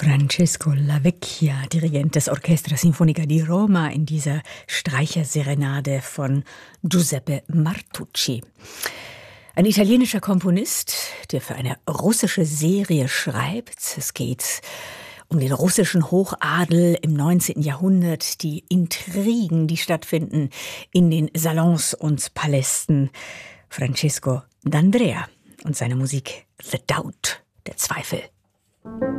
Francesco Lavecchia, Dirigent des Orchestra Sinfonica di Roma, in dieser Streicherserenade von Giuseppe Martucci. Ein italienischer Komponist, der für eine russische Serie schreibt. Es geht um den russischen Hochadel im 19. Jahrhundert, die Intrigen, die stattfinden in den Salons und Palästen. Francesco D'Andrea und seine Musik The Doubt, der Zweifel.